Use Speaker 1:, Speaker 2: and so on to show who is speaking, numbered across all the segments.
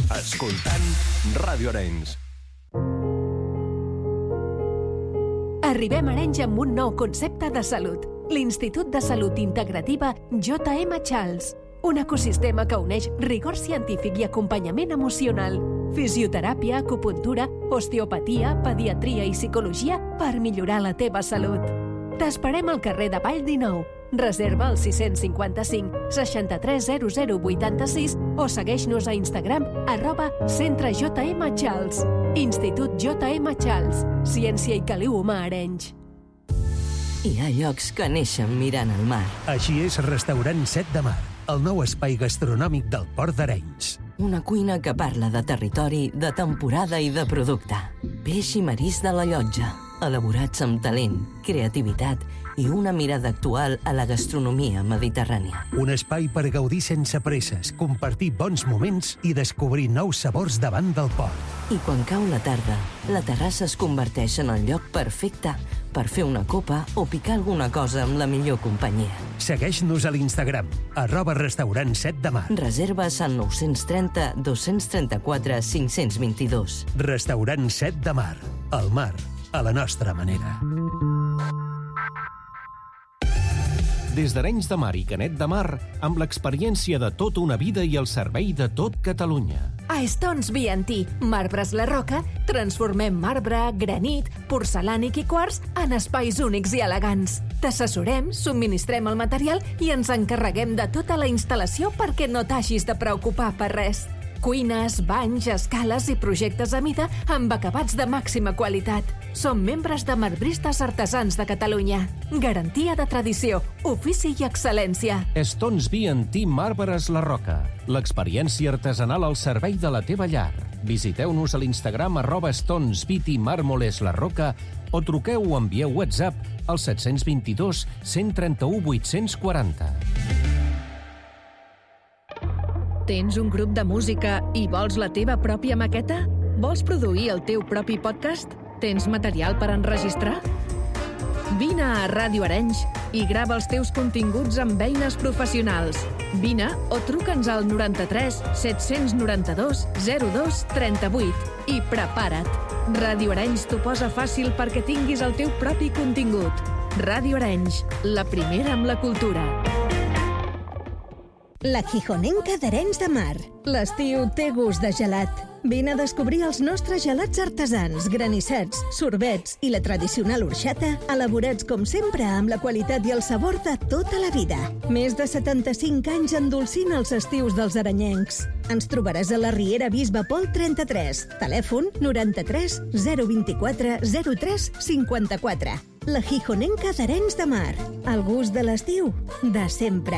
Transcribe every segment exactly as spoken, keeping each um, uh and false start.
Speaker 1: Escoltant Ràdio Arenys.
Speaker 2: Arribem a Arenys amb un nou concepte de salut. L'Institut de Salut Integrativa J M Charles. Un ecosistema que uneix rigor científic i acompanyament emocional, fisioteràpia, acupuntura, osteopatia, pediatria i psicologia per millorar la teva salut. T'esperem al carrer de Vall dinou. Reserva al sis cinquanta-cinc seixanta-tres zero zero vuitanta-sis o segueix-nos a Instagram arroba Centre J M Charles. Institut J M Charles. Ciència i caliu humà a Arenys.
Speaker 3: Hi ha llocs que neixen mirant el mar.
Speaker 4: Així és Restaurant Set de Mar, el nou espai gastronòmic del Port d'Arenys.
Speaker 3: Una cuina que parla de territori, de temporada i de producte. Peix i marisc de la llotja, elaborats amb talent, creativitat i una mirada actual a la gastronomia mediterrània.
Speaker 4: Un espai per gaudir sense presses, compartir bons moments i descobrir nous sabors davant del port.
Speaker 3: I quan cau la tarda, la terrassa es converteix en el lloc perfecte per fer una copa o picar alguna cosa amb la millor companyia.
Speaker 4: Segueix-nos a l'Instagram, arroba restaurant set de mar.
Speaker 3: Reserves al nou trenta dos trenta-quatre cinc vint dos.
Speaker 4: Restaurant Set de Mar, el mar, a la nostra manera.
Speaker 1: Des d'Arenys de Mar i Canet de Mar, amb l'experiència de tota una vida i el servei de tot Catalunya.
Speaker 2: A Stones B and T, Marbres La Roca, transformem marbre, granit, porcelànic i quars en espais únics i elegants. T'assessorem, subministrem el material i ens encarreguem de tota la instal·lació perquè no t'hagis de preocupar per res. Cuines, banys, escales i projectes a mida amb acabats de màxima qualitat. Som membres de Marbristes Artesans de Catalunya. Garantia de tradició, ofici i excel·lència.
Speaker 1: Stones B and T Marbres La Roca. L'experiència artesanal al servei de la teva llar. Visiteu-nos a l'Instagram arroba Stones B T Mármoles La Roca o truqueu o envieu WhatsApp al set dos dos, cent trenta-u, vuit-cents quaranta.
Speaker 5: Tens un grup de música i vols la teva pròpia maqueta? Vols produir el teu propi podcast? Tens material per enregistrar? Vine a Ràdio Arenys i grava els teus continguts amb eines professionals. Vine o truca'ns al noranta-tres set noranta-dos zero dos trenta-vuit i prepara't. Ràdio Arenys t'ho posa fàcil perquè tinguis el teu propi contingut. Ràdio Arenys, la primera amb la cultura.
Speaker 6: La Gijonenca d'Arenys de Mar. L'estiu té gust de gelat. Vine a descobrir els nostres gelats artesans, granissats, sorbets i la tradicional orxata, elaborats com sempre amb la qualitat i el sabor de tota la vida. Més de setanta-cinc anys endolcint els estius dels arenyencs. Ens trobaràs a la Riera Bisbe Pol trenta-tres, telèfon noranta-tres zero vint-i-quatre zero tres cinquanta-quatre. La Gijonenca d'Arenys de Mar. El gust de l'estiu, de sempre.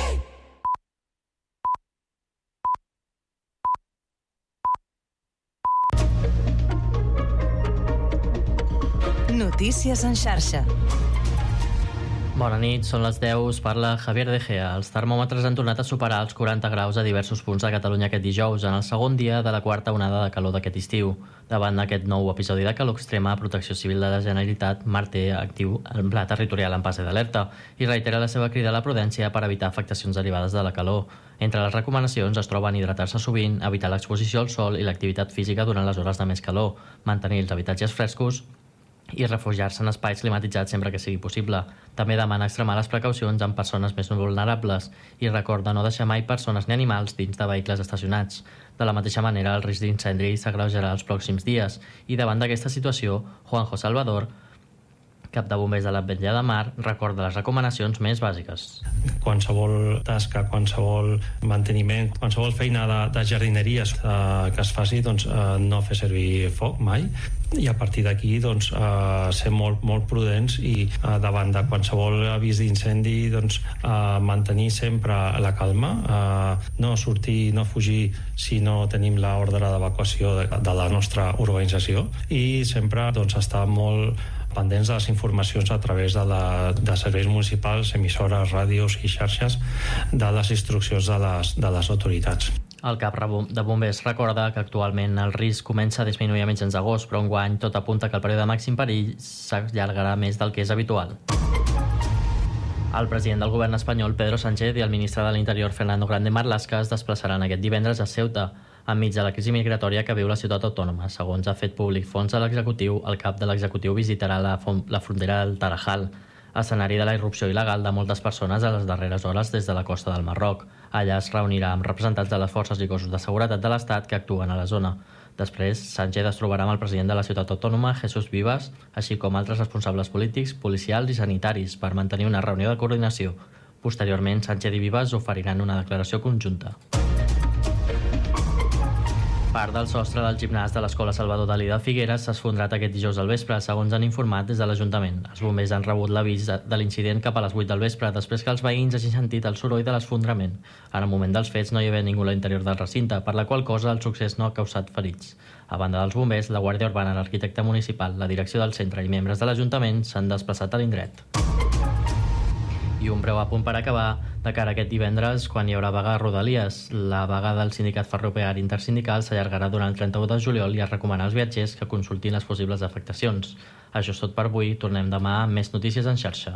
Speaker 3: Notícies en xarxa.
Speaker 7: Bona nit, són les deu, us parla Javier De Gea. Els termòmetres han tornat a superar els quaranta graus a diversos punts de Catalunya aquest dijous, en el segon dia de la quarta onada de calor d'aquest estiu. Davant d'aquest nou episodi de calor extrema, Protecció Civil de la Generalitat manté actiu el pla territorial en fase d'alerta i reitera la seva crida a la prudència per evitar afectacions derivades de la calor. Entre les recomanacions es troben hidratar-se sovint, evitar l'exposició al sol i l'activitat física durant les hores de més calor, mantenir els habitatges frescos i refugiar-se en espais climatitzats sempre que sigui possible. També demana extremar les precaucions amb persones més vulnerables i recorda no deixar mai persones ni animals dins de vehicles estacionats. De la mateixa manera, el risc d'incendi s'agreujarà els pròxims dies i davant d'aquesta situació, Juanjo Salvador, cap de bombers de l'Ametlla de Mar, recorda les recomanacions més bàsiques.
Speaker 8: Qualsevol tasca, qualsevol manteniment, qualsevol feina de, de jardineria eh, que es faci, doncs, eh, no fer servir foc mai, i a partir d'aquí doncs, eh, ser molt, molt prudents i eh, davant de qualsevol avís d'incendi doncs, eh, mantenir sempre la calma, eh, no sortir, no fugir si no tenim l'ordre d'evacuació de, de la nostra urbanització, i sempre doncs, estar molt pendents de les informacions a través de, la, de serveis municipals, emissores, ràdios i xarxes de les instruccions de les, de les autoritats.
Speaker 7: El cap de bombers recorda que actualment el risc comença a disminuir a mitjans d'agost, però enguany tot apunta que el període màxim perill s'allargarà més del que és habitual. El president del govern espanyol, Pedro Sánchez, i el ministre de l'Interior, Fernando Grande Marlaska, es desplaçaran aquest divendres a Ceuta. enmig de la crisi migratòria que viu la ciutat autònoma. Segons ha fet públic fons a l'executiu, el cap de l'executiu visitarà la, la frontera del Tarajal, escenari de la irrupció il·legal de moltes persones a les darreres hores des de la costa del Marroc. Allà es reunirà amb representants de les forces i cossos de seguretat de l'Estat que actuen a la zona. Després, Sánchez es trobarà amb el president de la ciutat autònoma, Jesús Vivas, així com altres responsables polítics, policials i sanitaris per mantenir una reunió de coordinació. Posteriorment, Sánchez i Vivas oferiran una declaració conjunta. Part del sostre del gimnàs de l'Escola Salvador Dalí de Figueres s'ha esfondrat aquest dijous al vespre, segons han informat des de l'Ajuntament. Els bombers han rebut l'avís de l'incident cap a les vuit del vespre, després que els veïns hagin sentit el soroll de l'esfondrament. En el moment dels fets no hi havia ningú a l'interior del recinte, per la qual cosa el succés no ha causat ferits. A banda dels bombers, la Guàrdia Urbana, l'arquitecte municipal, la direcció del centre i membres de l'Ajuntament s'han desplaçat a l'indret. I un breu apunt per acabar, de cara a aquest divendres, quan hi haurà vaga a Rodalies. La vaga del sindicat ferroviari intersindical s'allargarà durant el trenta-u de juliol i es recomana als viatgers que consultin les possibles afectacions. Això és tot per avui. Tornem demà amb més notícies en xarxa.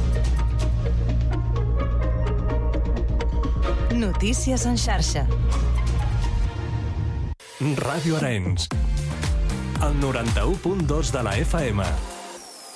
Speaker 3: Notícies en xarxa.
Speaker 9: Ràdio Arenys, el noranta-u punt dos de la F M.